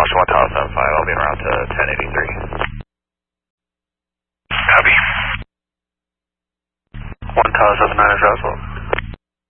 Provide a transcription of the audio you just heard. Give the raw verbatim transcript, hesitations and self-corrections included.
Washington one Tower seven five, I'll be around to ten eighty-three. Copy. one Tower seven nine is Roswell.